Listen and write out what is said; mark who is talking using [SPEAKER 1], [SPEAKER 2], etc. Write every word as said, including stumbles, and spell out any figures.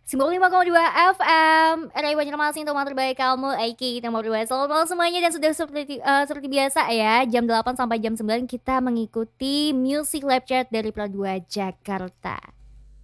[SPEAKER 1] sembilan puluh lima koma dua F M Rai Banjarmasin, teman terbaik kamu, Aiki nomor dua. Selamat malam semuanya, dan sudah seperti eh, seperti biasa ya, jam delapan sampai jam sembilan kita mengikuti Music Lab Chat dari Pro dua Jakarta.